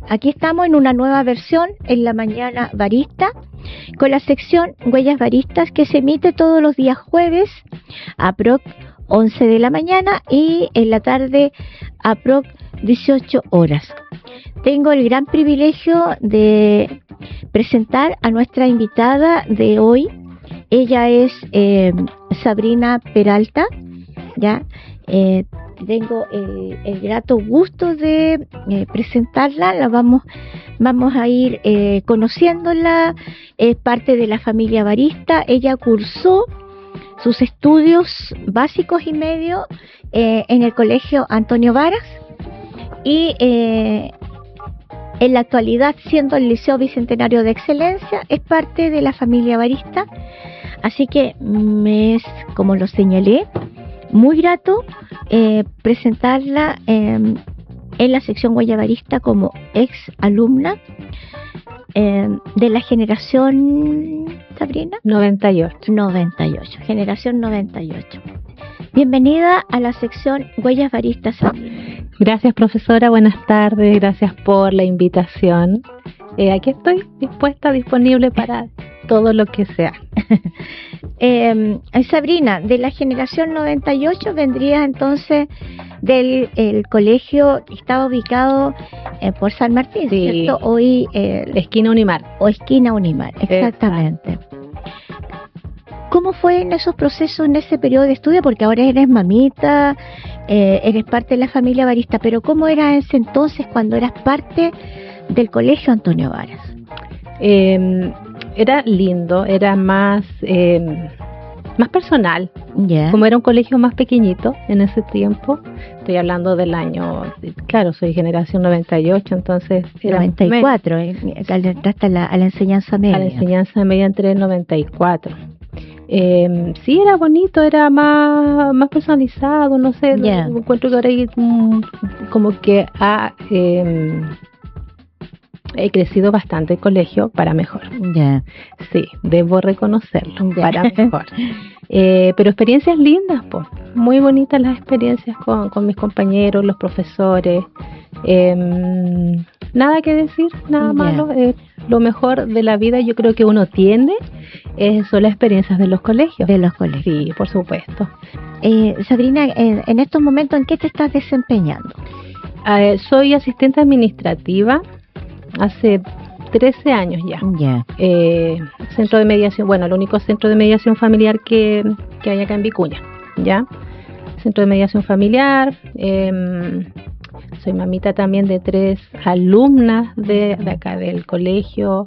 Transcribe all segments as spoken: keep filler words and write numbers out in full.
aquí estamos en una nueva versión en la mañana barista, con la sección Huellas Baristas que se emite todos los días jueves a proc once de la mañana y en la tarde a proc dieciocho horas. Tengo el gran privilegio de presentar a nuestra invitada de hoy. Ella es eh, Sabrina Peralta, ya. Eh, tengo el, el grato gusto de eh, presentarla. La vamos, vamos a ir eh, conociéndola. Es parte de la familia barista. Ella cursó sus estudios básicos y medios eh, en el Colegio Antonio Varas y eh, en la actualidad, siendo el Liceo Bicentenario de Excelencia, es parte de la familia barista. Así que me es, como lo señalé, muy grato eh, presentarla eh, en la sección Huella Barista como ex alumna eh, de la generación, Sabrina, noventa y ocho. noventa y ocho, generación noventa y ocho. Bienvenida a la sección Huellas Baristas, Sabrina. Gracias, profesora, buenas tardes, gracias por la invitación. Eh, aquí estoy dispuesta, disponible para todo lo que sea. eh, Sabrina, de la generación noventa y ocho vendría entonces del el colegio que estaba ubicado eh, por San Martín, sí. ¿Cierto? Hoy eh, esquina Unimar. O esquina Unimar, exactamente. Exacto. ¿Cómo fue en esos procesos, en ese periodo de estudio? Porque ahora eres mamita, eh, eres parte de la familia barista, pero ¿cómo era ese entonces cuando eras parte del Colegio Antonio Varas? Eh, era lindo, era más eh, más personal. Yeah. Como era un colegio más pequeñito en ese tiempo, estoy hablando del año, claro, soy generación noventa y ocho, entonces era noventa y cuatro, eh, entraste a la, a la enseñanza media. A la enseñanza media entré en noventa y cuatro. Eh, sí, era bonito, era más, más personalizado, no sé, yeah. no, encuentro que ahora hay um, como que ha eh, he crecido bastante el colegio para mejor. Yeah. Sí, debo reconocerlo, yeah. para mejor. Eh, pero experiencias lindas, pues, muy bonitas las experiencias con, con mis compañeros, los profesores. Eh, nada que decir, nada yeah. malo. Eh, lo mejor de la vida yo creo que uno tiene eh, son las experiencias de los colegios. De los colegios. Sí, por supuesto. Eh, Sabrina, en, en estos momentos, ¿en qué te estás desempeñando? Eh, soy asistente administrativa hace trece años ya. Yeah. Eh, centro de mediación, bueno, el único centro de mediación familiar que, que hay acá en Vicuña, ¿ya? Centro de mediación familiar. Eh, soy mamita también de tres alumnas de, de acá del colegio.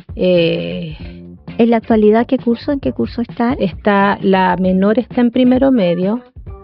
Eh, ¿En la actualidad qué curso? ¿En qué curso están? Está, la menor está en primero medio,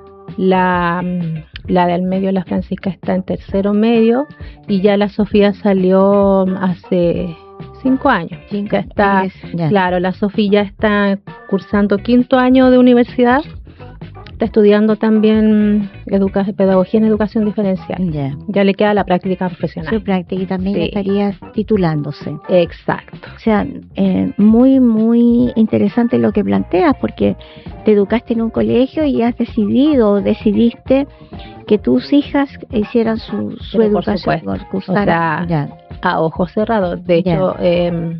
la, la del medio, la Francisca, está en tercero medio y ya la Sofía salió hace cinco años. Cinco, ya está, ya. Claro, la Sofía está cursando quinto año de universidad. Está estudiando también educa- pedagogía en educación diferencial. Yeah. Ya le queda la práctica profesional. Su práctica y también sí. estaría titulándose. Exacto. O sea, eh, muy, muy interesante lo que planteas, porque te educaste en un colegio y has decidido, decidiste que tus hijas hicieran su, su Pero educación. Por supuesto. Cursar, o sea, ya. a ojos cerrados. De hecho, eh,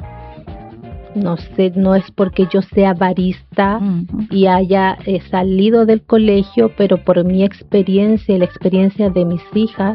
no sé, no es porque yo sea barista uh-huh. y haya eh, salido del colegio, pero por mi experiencia y la experiencia de mis hijas,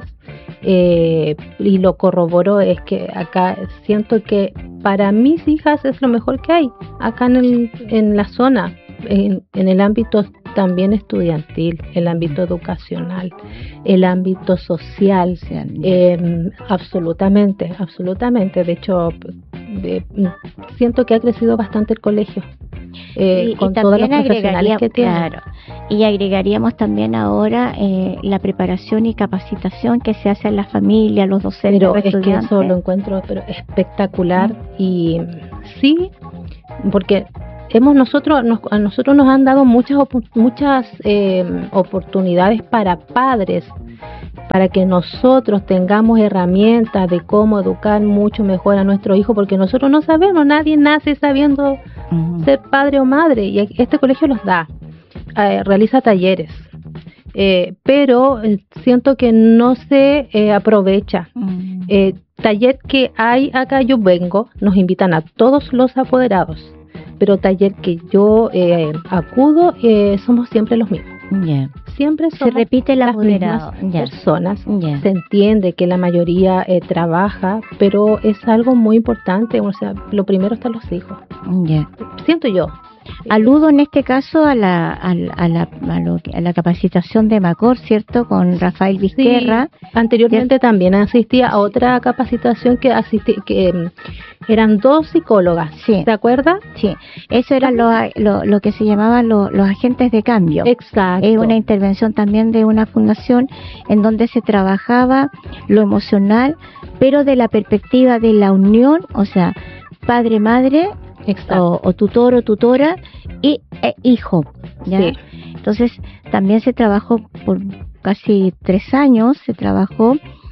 eh, y lo corroboro, es que acá siento que para mis hijas es lo mejor que hay, acá en, el, en la zona, en, en el ámbito también estudiantil, el ámbito educacional, el ámbito social, eh, absolutamente, absolutamente. De hecho, de, siento que ha crecido bastante el colegio, eh, y, con y todos los profesionales que tiene. Claro, y agregaríamos también ahora eh, la preparación y capacitación que se hace en la familia, los docentes, pero los es estudiantes. que eso lo encuentro pero espectacular. ¿Mm? Y sí, porque hemos nosotros nos, a nosotros nos han dado muchas muchas eh, oportunidades para padres, para que nosotros tengamos herramientas de cómo educar mucho mejor a nuestro hijo, porque nosotros no sabemos, nadie nace sabiendo uh-huh. ser padre o madre, y este colegio los da, eh, realiza talleres, eh, pero eh, siento que no se eh, aprovecha. Uh-huh. eh, taller que hay acá, yo vengo, nos invitan a todos los apoderados, pero taller que yo eh, acudo, eh, somos siempre los mismos. Yeah. Siempre se repite el las apoderado. mismas Yeah. personas. Yeah. Se entiende que la mayoría eh, trabaja, pero es algo muy importante. O sea, lo primero están los hijos. Yeah. Siento yo. Aludo en este caso a la a, a la a, lo, a la capacitación de Macor, ¿cierto? Con Rafael Vizquerra. Sí, anteriormente ¿cierto? También asistía a otra capacitación que asistí, que um, eran dos psicólogas. Sí. ¿Te acuerdas? Sí. Eso era lo, lo, lo que se llamaban lo, los agentes de cambio. Exacto. Es una intervención también de una fundación en donde se trabajaba lo emocional, pero de la perspectiva de la unión, o sea, padre-madre. O, o tutor o tutora y e hijo, ¿ya? Sí. Entonces también se trabajó por casi tres años, se trabajó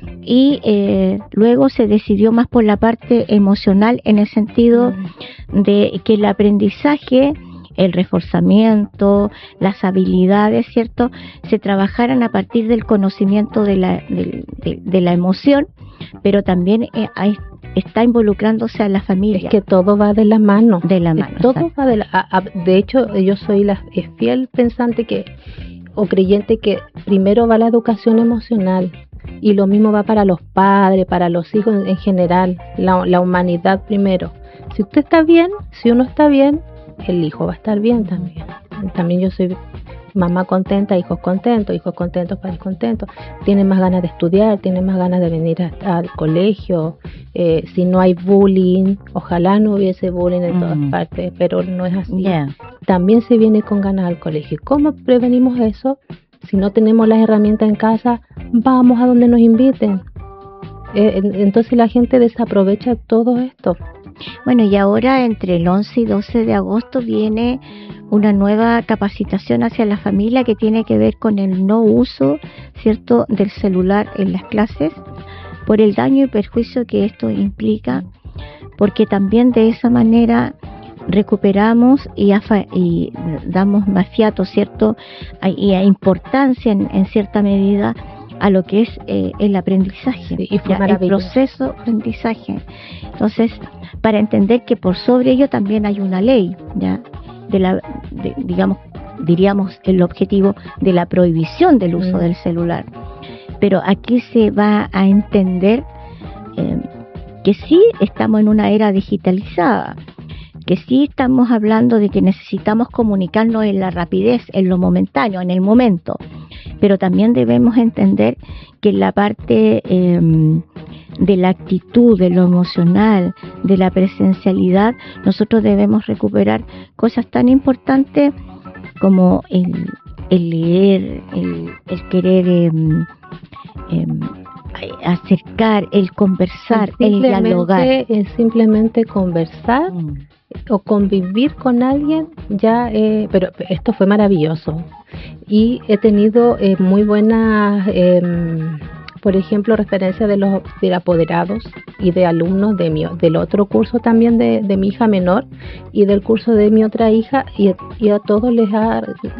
y eh, luego se decidió más por la parte emocional en el sentido mm. de que el aprendizaje, el reforzamiento, las habilidades, ¿cierto? Se trabajaran a partir del conocimiento de la, de, de, de la emoción, pero también eh, hay está involucrándose a la familia. Es que todo va de la mano. De la mano. Todo exacto. va de la a, a, de hecho, yo soy la fiel pensante que o creyente que primero va la educación emocional y lo mismo va para los padres, para los hijos en, en general, la, la humanidad primero. Si usted está bien, si uno está bien, el hijo va a estar bien también. También yo soy mamá contenta, hijos contentos, hijos contentos, padres contentos, tienen más ganas de estudiar, tienen más ganas de venir a, al colegio, eh, si no hay bullying, ojalá no hubiese bullying en mm. todas partes, pero no es así. Yeah. También se viene con ganas al colegio. ¿Cómo prevenimos eso? Si no tenemos las herramientas en casa, vamos a donde nos inviten. Eh, entonces la gente desaprovecha todo esto. Bueno, y ahora entre el once y doce de agosto viene una nueva capacitación hacia la familia que tiene que ver con el no uso, ¿cierto?, del celular en las clases, por el daño y perjuicio que esto implica, porque también de esa manera recuperamos y, afa- y damos más fiato, ¿cierto?, y a importancia en, en cierta medida a lo que es eh, el aprendizaje, sí, y ya, el proceso de aprendizaje. Entonces, para entender que por sobre ello también hay una ley, ya de la, de, digamos, diríamos el objetivo de la prohibición del uso mm. del celular. Pero aquí se va a entender eh, que sí estamos en una era digitalizada, que sí estamos hablando de que necesitamos comunicarnos en la rapidez, en lo momentáneo, en el momento, pero también debemos entender que en la parte eh, de la actitud, de lo emocional, de la presencialidad, nosotros debemos recuperar cosas tan importantes como el, el leer, el, el querer eh, eh, acercar, el conversar, el dialogar. Es simplemente conversar mm. o convivir con alguien, ya, eh, pero esto fue maravilloso. Y he tenido eh, muy buenas, eh, por ejemplo, referencias de los de apoderados y de alumnos de mi, del otro curso también de, de mi hija menor y del curso de mi otra hija, y, y a todos les ha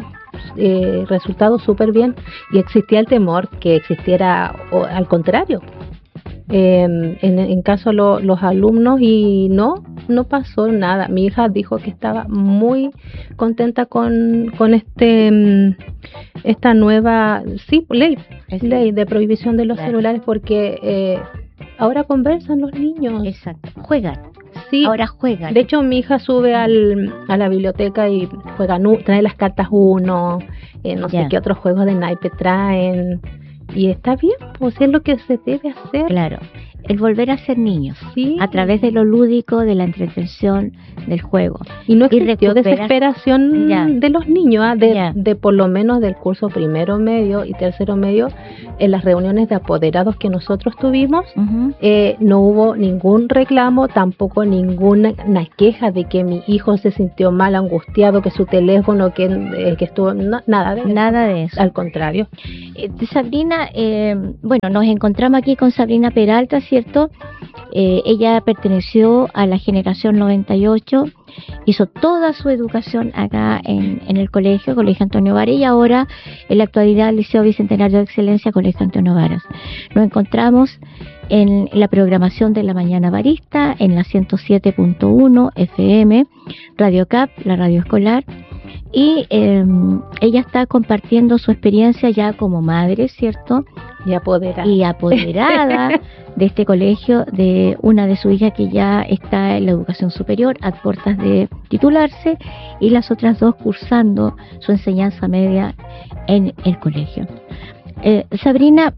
eh, resultado súper bien. Y existía el temor que existiera o, al contrario. Eh, en, en caso lo, los alumnos, y no, no pasó nada. Mi hija dijo que estaba muy contenta con, con este esta nueva sí, ley, es ley de prohibición de los claro. celulares, porque eh, ahora conversan los niños. Exacto, juegan. Sí, ahora juegan. De hecho, mi hija sube al, a la biblioteca y juega, trae las cartas uno, eh, no yeah. sé qué otros juegos de naipe traen. Y está bien, pues es lo que se debe hacer. Claro, el volver a ser niños, sí, a través de lo lúdico, de la entretención, del juego. Y no existió desesperación ya. de los niños, ¿eh? de, yeah. de por lo menos del curso primero medio y tercero medio, en las reuniones de apoderados que nosotros tuvimos, uh-huh. eh, no hubo ningún reclamo, tampoco ninguna queja de que mi hijo se sintió mal, angustiado, que su teléfono, que, eh, que estuvo, no, nada de eso. Nada de eso. Al contrario. Eh, Sabrina, Eh, bueno, nos encontramos aquí con Sabrina Peralta, ¿cierto? Eh, ella perteneció a la generación noventa y ocho, hizo toda su educación acá en, en el colegio, Colegio Antonio Varas, y ahora en la actualidad el Liceo Bicentenario de Excelencia, Colegio Antonio Varas. Nos encontramos en la programación de la Mañana Barista, en la ciento siete punto uno F M, Radio C A P, la radio escolar, y eh, ella está compartiendo su experiencia ya como madre, ¿cierto? Y apoderada. Y apoderada de este colegio, de una de sus hijas que ya está en la educación superior, a puertas de titularse, y las otras dos cursando su enseñanza media en el colegio. Eh, Sabrina,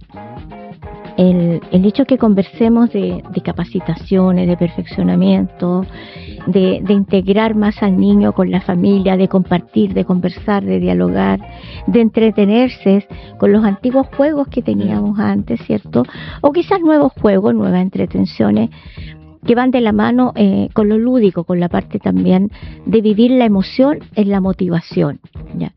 el, el hecho que conversemos de, de capacitaciones, de perfeccionamiento, de, de integrar más al niño con la familia, de compartir, de conversar, de dialogar, de entretenerse con los antiguos juegos que teníamos antes, ¿cierto? O quizás nuevos juegos, nuevas entretenciones que van de la mano eh, con lo lúdico, con la parte también de vivir la emoción en la motivación, ¿ya?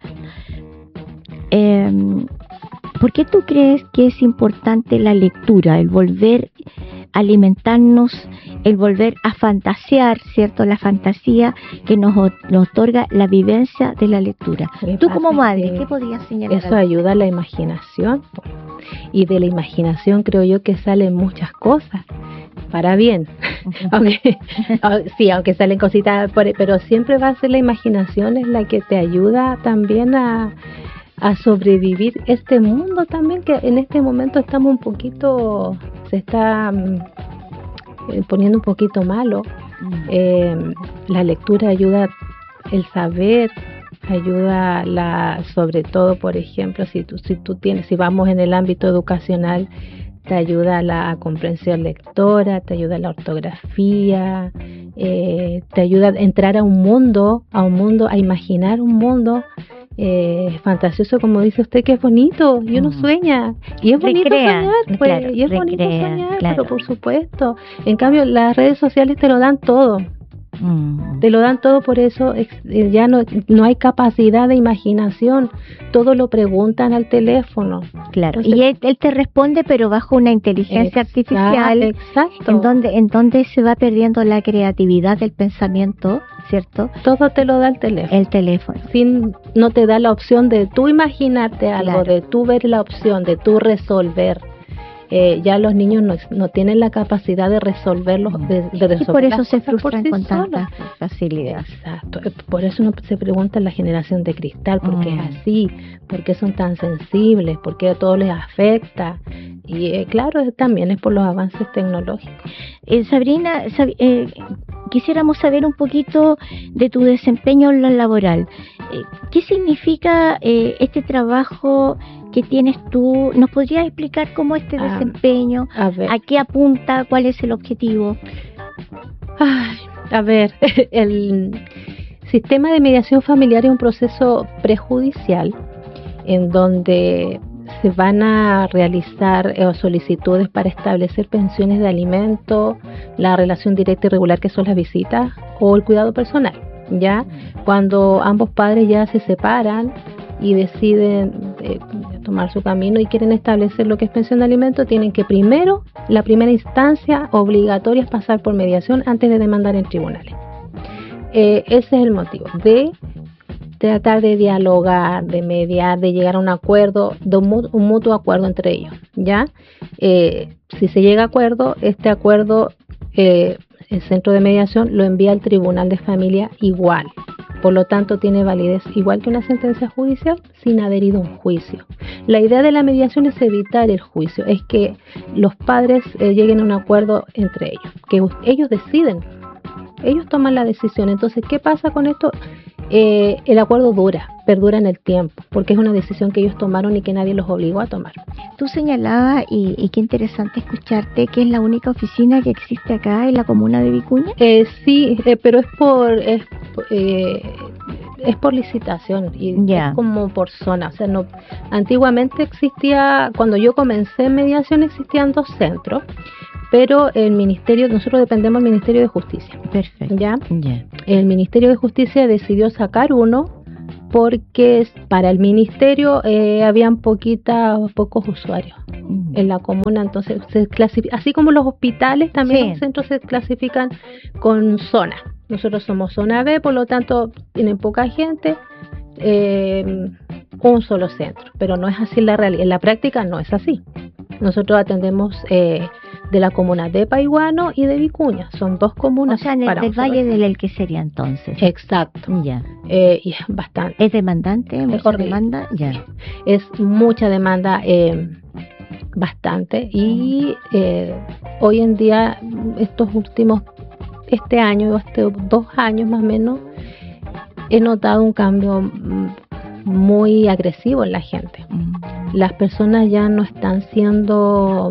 Eh, ¿Por qué tú crees que es importante la lectura, el volver a alimentarnos, el volver a fantasear, ¿cierto? La fantasía que nos, nos otorga la vivencia de la lectura. Tú como madre, ¿qué podías señalar? Eso ayuda a la imaginación, y de la imaginación creo yo que salen muchas cosas, para bien. aunque, sí, aunque salen cositas, pero siempre va a ser la imaginación es la que te ayuda también a... a sobrevivir este mundo también, que en este momento estamos un poquito, se está eh, poniendo un poquito malo. Eh, la lectura ayuda, el saber ayuda, la, sobre todo, por ejemplo, si tú, si tú tienes, si vamos en el ámbito educacional, te ayuda la comprensión lectora, te ayuda la ortografía, eh, te ayuda a entrar a un mundo, a un mundo, a imaginar un mundo Eh, fantasioso, como dice usted, que es bonito, y uno sueña, y es bonito recrea, soñar, pues, claro, y es recrea, bonito soñar, claro. Pero por supuesto, en cambio las redes sociales te lo dan todo, mm. te lo dan todo, por eso ya no, no hay capacidad de imaginación, todo lo preguntan al teléfono. Claro, entonces, y él, él te responde, pero bajo una inteligencia exacto, artificial, exacto. En donde, en donde se va perdiendo la creatividad del pensamiento, ¿cierto? Todo te lo da el teléfono. El teléfono. Sin, no te da la opción de tú imaginarte algo, claro. de tú ver la opción, de tú resolver. Eh, ya los niños no, no tienen la capacidad de resolverlos, de, de resolver. Y por eso se frustran por sí con tanta facilidad. Exacto. Por eso uno se pregunta en la generación de cristal, ¿por qué mm. es así? ¿Por qué son tan sensibles? ¿Por qué a todos les afecta? Y eh, claro, también es por los avances tecnológicos. Eh, Sabrina, sab eh, quisiéramos saber un poquito de tu desempeño laboral. Eh, ¿Qué significa eh, este trabajo que tienes tú? ¿Nos podrías explicar cómo este ah, desempeño, a, a qué apunta, cuál es el objetivo? Ay, a ver, el sistema de mediación familiar es un proceso prejudicial en donde se van a realizar eh, solicitudes para establecer pensiones de alimento, la relación directa y regular que son las visitas o el cuidado personal. Ya cuando ambos padres ya se separan y deciden eh, tomar su camino y quieren establecer lo que es pensión de alimento, tienen que primero, la primera instancia obligatoria es pasar por mediación antes de demandar en tribunales. Eh, ese es el motivo de tratar de dialogar, de mediar, de llegar a un acuerdo, de un, un mutuo acuerdo entre ellos, ¿ya? Eh, si se llega a acuerdo, este acuerdo, eh, el centro de mediación lo envía al tribunal de familia igual, por lo tanto tiene validez igual que una sentencia judicial sin haber ido a un juicio. La idea de la mediación es evitar el juicio, es que los padres eh, lleguen a un acuerdo entre ellos, que ellos deciden, ellos toman la decisión. Entonces, ¿qué pasa con esto? Eh, el acuerdo dura, perdura en el tiempo, porque es una decisión que ellos tomaron y que nadie los obligó a tomar. Tú señalabas, y, y qué interesante escucharte, que es la única oficina que existe acá en la comuna de Vicuña. Eh, sí, eh, pero es por es, eh, es por licitación y yeah. es como por zona. O sea, no, antiguamente existía, cuando yo comencé en mediación existían dos centros, pero el ministerio, nosotros dependemos del Ministerio de Justicia. Perfecto. ¿Ya? Yeah. El Ministerio de Justicia decidió sacar uno porque para el ministerio eh, habían poquita, pocos usuarios mm. en la comuna, entonces se clasifica, así como los hospitales, también sí. los centros se clasifican con zona. Nosotros somos zona B, por lo tanto tienen poca gente, eh, un solo centro, pero no es así en la realidad, en la práctica no es así. Nosotros atendemos eh, de la comuna de Paiguano y de Vicuña. Son dos comunas. O sea, en el del Valle del Elqui sería entonces. Exacto. Ya. Eh, y es bastante. ¿Es demandante? ¿Mucha demanda? Ya. Es mucha demanda, eh, bastante. Y eh, hoy en día, estos últimos, este año, estos dos años más o menos, he notado un cambio muy agresivo en la gente. Las personas ya no están siendo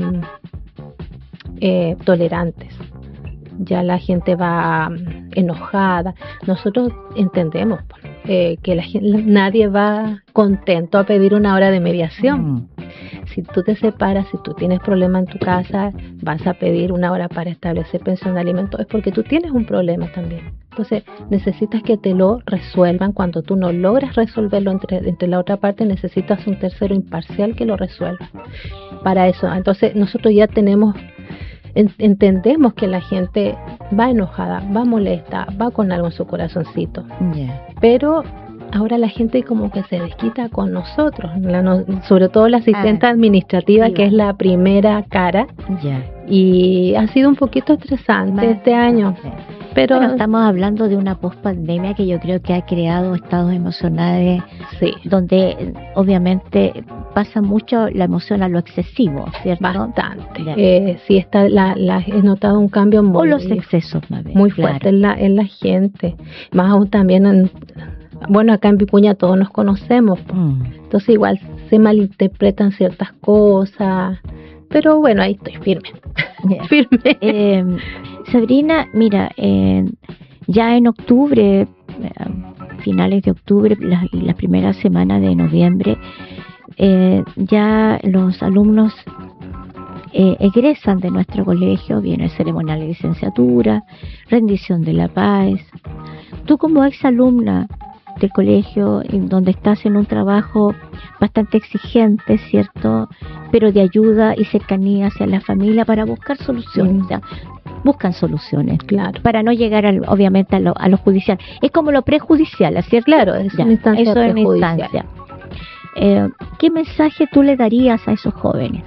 eh, tolerantes, ya la gente va enojada. Nosotros entendemos eh, que la gente, nadie va contento a pedir una hora de mediación. Mm. Si tú te separas, si tú tienes problema en tu casa, vas a pedir una hora para establecer pensión de alimentos, es porque tú tienes un problema también. Entonces necesitas que te lo resuelvan. Cuando tú no logras resolverlo entre, entre la otra parte, necesitas un tercero imparcial que lo resuelva. Para eso, entonces nosotros ya tenemos, en, entendemos que la gente va enojada, va molesta, va con algo en su corazoncito. Yeah. Pero ahora la gente como que se desquita con nosotros, la, no, sobre todo la asistente ah, administrativa, sí, que es la primera cara. Yeah. Y ha sido un poquito estresante Va, este año. Sí. Pero bueno, estamos hablando de una pospandemia que yo creo que ha creado estados emocionales, sí, donde obviamente pasa mucho la emoción a lo excesivo, ¿cierto? Bastante. Eh, sí, está la, la, he notado un cambio muy, o los excesos, más bien, muy claro, fuerte en la, en la gente. Más aún también, en, bueno, acá en Vicuña todos nos conocemos, mm. entonces igual se malinterpretan ciertas cosas. Pero bueno, ahí estoy firme. Yeah. firme. Eh, Sabrina, mira, eh, ya en octubre, eh, finales de octubre y la, la primera semana de noviembre, eh, ya los alumnos eh, egresan de nuestro colegio, viene el ceremonial de licenciatura, rendición de la paz. Tú como exalumna del colegio, en donde estás en un trabajo bastante exigente, ¿cierto?, pero de ayuda y cercanía hacia la familia para buscar soluciones, mm. o sea, buscan soluciones, claro, para no llegar al, obviamente a lo, a lo judicial. Es como lo prejudicial, ¿cierto? Claro, es ya, una instancia eso es una instancia. Eh, ¿Qué mensaje tú le darías a esos jóvenes?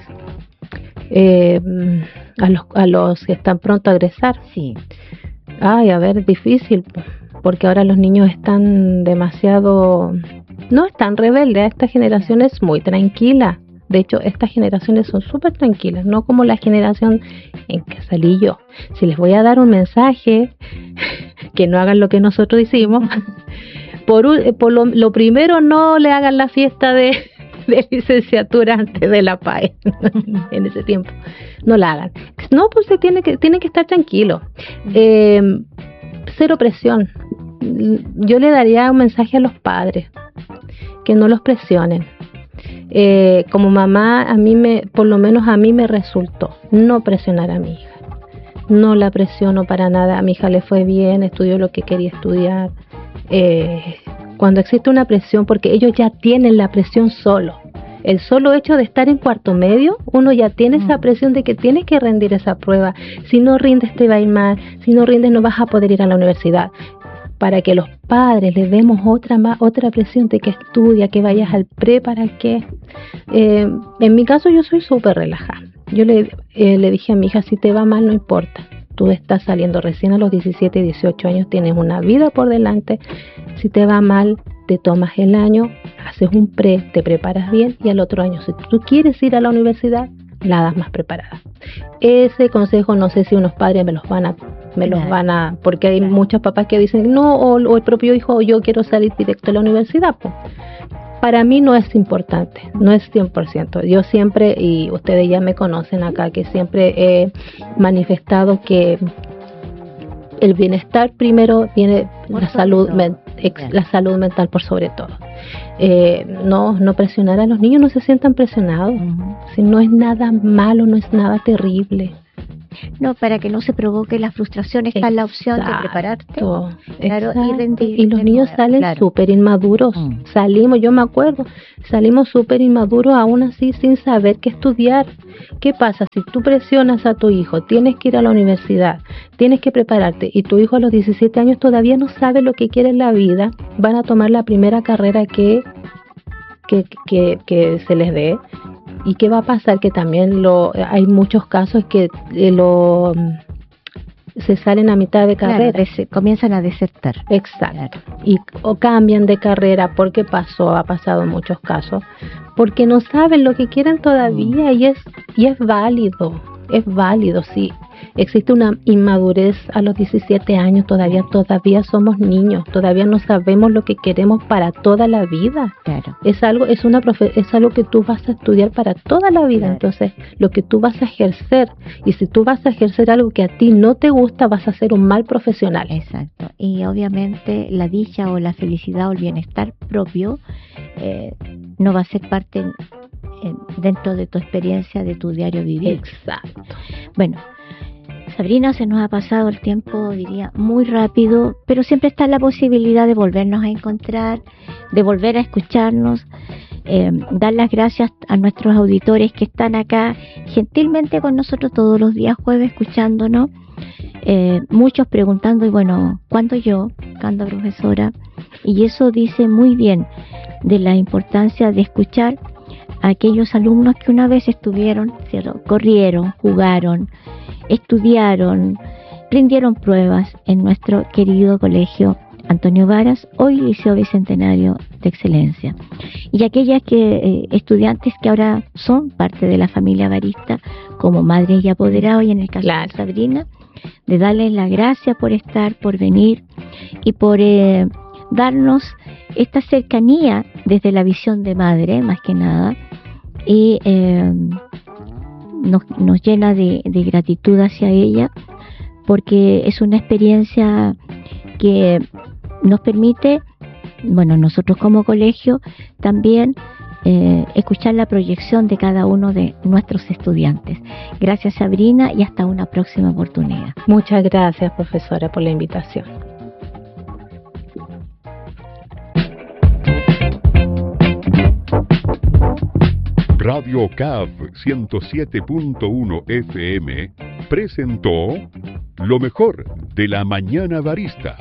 Eh, a los a los que están pronto a egresar. Sí. Ay, a ver, difícil, porque ahora los niños están demasiado, no están rebeldes. Esta generación es muy tranquila. De hecho, estas generaciones son súper tranquilas, no como la generación en que salí yo. Si les voy a dar un mensaje, que no hagan lo que nosotros hicimos. Por, por lo, lo primero, no le hagan la fiesta de, de licenciatura antes de la P A E en ese tiempo. No la hagan. No, pues se tiene que, tiene que estar tranquilo. Eh, cero presión. Yo le daría un mensaje a los padres, que no los presionen. Eh, como mamá, a mí me, por lo menos a mí me resultó no presionar a mi hija. No la presiono para nada. A mi hija le fue bien, estudió lo que quería estudiar. Eh, cuando existe una presión, porque ellos ya tienen la presión solo. El solo hecho de estar en cuarto medio, uno ya tiene esa presión de que tienes que rendir esa prueba. Si no rindes te va a ir mal, si no rindes no vas a poder ir a la universidad. Para que los padres les demos otra más, otra presión de que estudia, que vayas al pre, para que... Eh, en mi caso yo soy súper relajada. Yo le, eh, le dije a mi hija, si te va mal no importa. Tú estás saliendo recién a los diecisiete, dieciocho años, tienes una vida por delante. Si te va mal, te tomas el año, haces un pre, te preparas bien y al otro año, si tú quieres ir a la universidad, la das más preparada. Ese consejo no sé si unos padres me los van a me los van a, porque hay muchos papás que dicen no, o, o el propio hijo, yo quiero salir directo a la universidad. Pues para mí no es importante, no es cien por ciento. Yo siempre, y ustedes ya me conocen acá, que siempre he manifestado que el bienestar primero viene, la salud, men, ex, la salud mental por sobre todo. Eh, no, no presionar a los niños, no se sientan presionados. Uh-huh. Si no es nada malo, no es nada terrible. No, para que no se provoque la frustración, está exacto, la opción de prepararte, claro, y rendir. Y los niños salen claro. súper inmaduros. Mm. Salimos, yo me acuerdo, salimos súper inmaduros aún así sin saber qué estudiar. ¿Qué pasa? Si tú presionas a tu hijo, tienes que ir a la universidad, tienes que prepararte, y tu hijo a los diecisiete años todavía no sabe lo que quiere en la vida, van a tomar la primera carrera que, que, que, que se les dé. ¿Y qué va a pasar? Que también lo hay muchos casos que eh, lo se salen a mitad de carrera, claro, des- comienzan a desertar. Exacto. Y o cambian de carrera porque pasó, ha pasado en muchos casos, porque no saben lo que quieren todavía mm. y es y es válido, es válido, sí. Existe una inmadurez a los diecisiete años, todavía todavía somos niños, todavía no sabemos lo que queremos para toda la vida. Claro. Es algo es una profe- es algo que tú vas a estudiar para toda la vida, claro. Entonces, lo que tú vas a ejercer, y si tú vas a ejercer algo que a ti no te gusta, vas a ser un mal profesional. Exacto. Y obviamente la dicha o la felicidad o el bienestar propio eh, no va a ser parte en, en, dentro de tu experiencia, de tu diario vivir. Exacto. Bueno, Sabrina, se nos ha pasado el tiempo, diría, muy rápido, pero siempre está la posibilidad de volvernos a encontrar, de volver a escucharnos, eh, dar las gracias a nuestros auditores que están acá gentilmente con nosotros todos los días jueves escuchándonos, eh, muchos preguntando, y bueno, ¿cuándo yo? ¿Cuándo, profesora? Y eso dice muy bien de la importancia de escuchar a aquellos alumnos que una vez estuvieron, ¿cierto? Corrieron, jugaron, estudiaron, rindieron pruebas en nuestro querido colegio Antonio Varas, hoy Liceo Bicentenario de Excelencia. Y aquellas que eh, estudiantes que ahora son parte de la familia varista, como madres y apoderados, y en el caso claro. de Sabrina, de darles las gracias por estar, por venir y por eh, darnos esta cercanía desde la visión de madre, más que nada, y eh, Nos, nos llena de, de gratitud hacia ella, porque es una experiencia que nos permite, bueno, nosotros como colegio también eh, escuchar la proyección de cada uno de nuestros estudiantes. Gracias, Sabrina, y hasta una próxima oportunidad. Muchas gracias, profesora, por la invitación. Radio C A F ciento siete punto uno F M presentó Lo mejor de la mañana varista.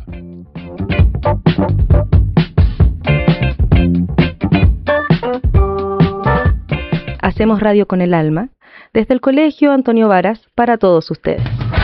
Hacemos radio con el alma, desde el Colegio Antonio Varas para todos ustedes.